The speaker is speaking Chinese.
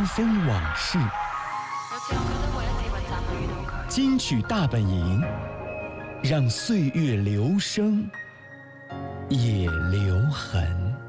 风往事。金曲大本营，让岁月留声，也留痕。